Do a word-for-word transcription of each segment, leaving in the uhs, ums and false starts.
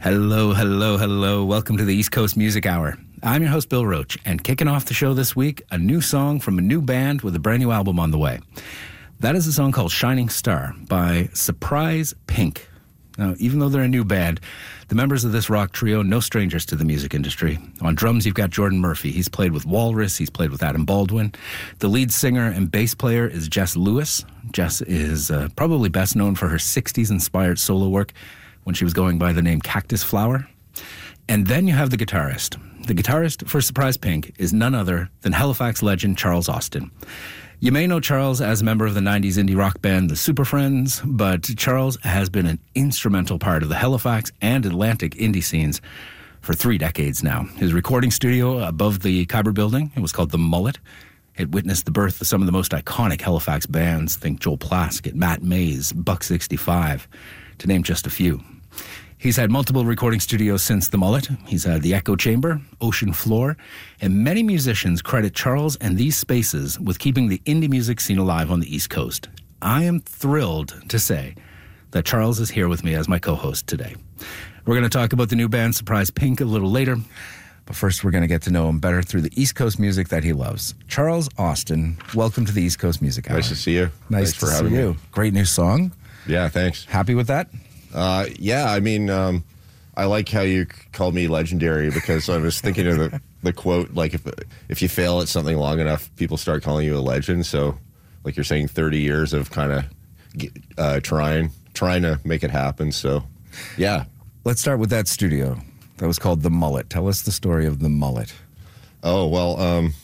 Hello, hello, hello. Welcome to the East Coast Music Hour. I'm your host, Bill Roach, and kicking off the show this week, a new song from a new band with a brand new album on the way. That is a song called Shining Star by Surprise Pink. Now, even though they're a new band, the members of this rock trio, no strangers to the music industry. On drums, you've got Jordan Murphy. He's played with Walrus. He's played with Adam Baldwin. The lead singer and bass player is Jess Lewis. Jess is uh, probably best known for her sixties-inspired solo work when she was going by the name Cactus Flower. And then you have the guitarist. The guitarist for Surprise Pink is none other than Halifax legend Charles Austin. You may know Charles as a member of the nineties indie rock band The Super Friends, but Charles has been an instrumental part of the Halifax and Atlantic indie scenes for three decades now. His recording studio above the Khyber building, it was called The Mullet. It witnessed the birth of some of the most iconic Halifax bands. Think Joel Plaskett, Matt Mays, Buck sixty-five, to name just a few. He's had multiple recording studios since The Mullet. He's had the Echo Chamber, Ocean Floor, and many musicians credit Charles and these spaces with keeping the indie music scene alive on the East Coast. I am thrilled to say that Charles is here with me as my co-host today. We're going to talk about the new band Surprise Pink a little later, but first we're going to get to know him better through the East Coast music that he loves. Charles Austin, welcome to the East Coast Music Hour. Nice to see you. Nice Thanks to for see having you. me. Great new song. Yeah, thanks. Happy with that? Uh, yeah, I mean, um, I like how you called me legendary because I was thinking of the, the quote, like if if you fail at something long enough, people start calling you a legend. So, like you're saying, thirty years of kind of uh, trying trying to make it happen. So, yeah. Let's start with that studio. That was called The Mullet. Tell us the story of The Mullet. Oh, well, um,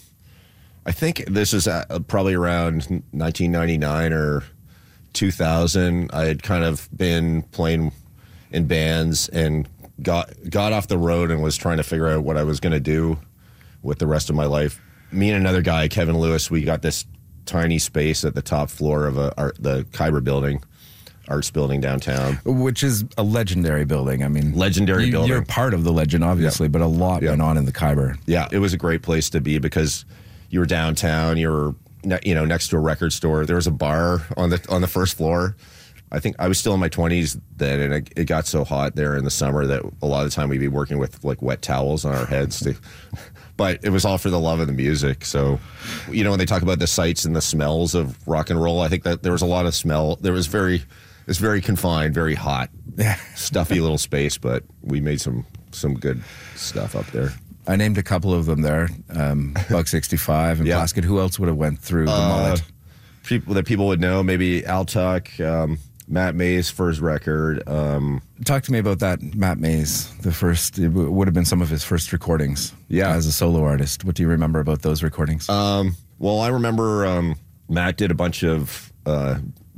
I think this is uh, probably around nineteen ninety-nine or two thousand. I had kind of been playing in bands and got got off the road and was trying to figure out what I was going to do with the rest of my life. Me and another guy, Kevin Lewis, we got this tiny space at the top floor of a art, the Khyber building, arts building downtown. Which is a legendary building. I mean, legendary you, building. You're part of the legend, obviously, Yeah. but a lot Yeah. went on in the Khyber. Yeah, it was a great place to be because you were downtown, you were ne- you know next to a record store. There was a bar on the on the first floor. I think I was still in my twenties then, and it, it got so hot there in the summer that a lot of the time we'd be working with like wet towels on our heads. To, but it was all for the love of the music. So, you know, when they talk about the sights and the smells of rock and roll, I think that there was a lot of smell. There was very, it's very confined, very hot, stuffy little space. But we made some some good stuff up there. I named a couple of them there, um, Buck sixty-five and Yeah. Plaskett. Who else would have went through The Uh, Mullet? People that people would know, maybe Al Tuck, um, Matt Mays for his record. Um, Talk to me about that, Matt Mays. The first, it w- would have been some of his first recordings Yeah. as a solo artist. What do you remember about those recordings? um, well, I remember um, Matt did a bunch of uh,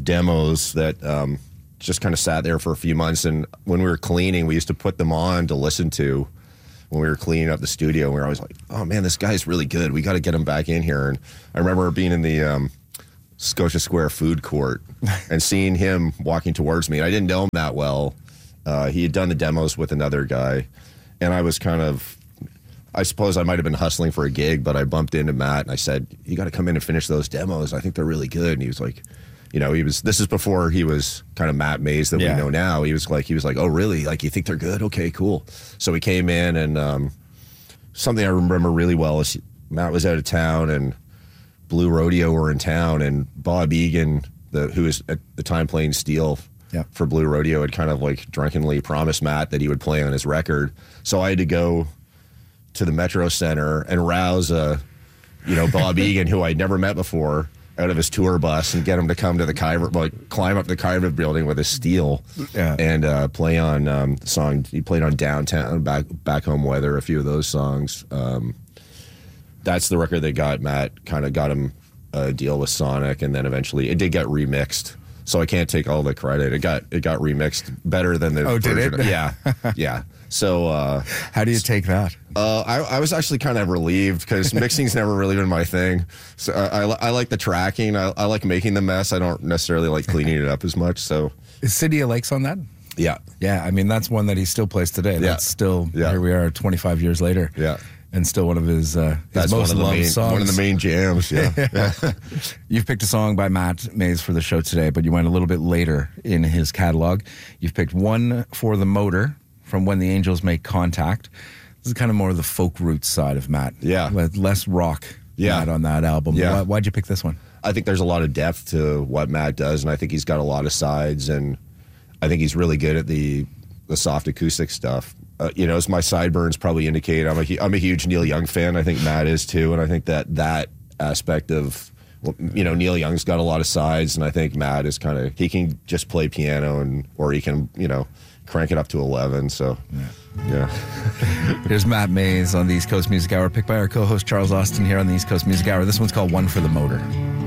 demos that um, just kind of sat there for a few months. And when we were cleaning, we used to put them on to listen to when we were cleaning up the studio. We were always like, oh, man, this guy's really good. We got to get him back in here. And I remember being in the um, Scotia Square food court and seeing him walking towards me. And I didn't know him that well. Uh, he had done the demos with another guy. And I was kind of, I suppose I might have been hustling for a gig, but I bumped into Matt and I said, you got to come in and finish those demos. I think they're really good. And he was like, you know, he was, this is before he was kind of Matt Mays that Yeah. we know now. He was like, he was like, oh, really? Like, you think they're good? Okay, cool. So we came in and um, something I remember really well is Matt was out of town and Blue Rodeo were in town, and Bob Egan, the who was at the time playing steel Yeah. for Blue Rodeo, had kind of like drunkenly promised Matt that he would play on his record. So I had to go to the Metro Center and rouse, uh, you know, Bob Egan, who I'd never met before, out of his tour bus and get him to come to the Khyber, like climb up the Khyber building with his steel Yeah. and uh, play on um, the song. He played on Downtown, Back Back Home Weather, a few of those songs. Um, that's the record that got Matt, kind of got him a deal with Sonic, and then eventually it did get remixed. So I can't take all the credit. It got it got remixed better than the Oh, did version. it? Yeah, yeah. So uh, How do you take that? uh, I, I was actually kind of relieved because mixing's never really been my thing. So I, I, I like the tracking. I, I like making the mess. I don't necessarily like cleaning it up as much. So Is City of Lakes on that? yeah, Yeah, I mean, that's one that he still plays today. That's still, Yeah. here we are twenty-five years later. yeah. And still one of his, uh, his That's most one of the loved main songs. one of the main jams. Yeah, yeah. You've picked a song by Matt Mays for the show today, but you went a little bit later in his catalog. You've picked One for the Motor from When the Angels Make Contact. This is kind of more of the folk roots side of Matt. Yeah. Less rock yeah. Matt on that album. Yeah. Why, why'd you pick this one? I think there's a lot of depth to what Matt does, and I think he's got a lot of sides, and I think he's really good at the the soft acoustic stuff. Uh, you know, as my sideburns probably indicate, I'm a, I'm a huge Neil Young fan. I think Matt is too, and I think that that aspect of, you know, Neil Young's got a lot of sides, and I think Matt is kind of, he can just play piano, and or he can, you know, crank it up to eleven, so... Yeah. Yeah. Here's Matt Mays on the East Coast Music Hour, picked by our co-host Charles Austin here on the East Coast Music Hour. This one's called One for the Motor.